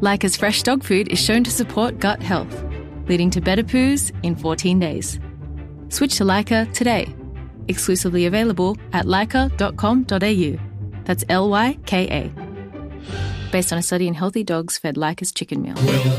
Lyca's fresh dog food is shown to support gut health, leading to better poos in 14 days. Switch to Lyca today. Exclusively available at lyca.com.au. That's Lyka. Based on a study in healthy dogs fed Lyca's chicken meal. Well,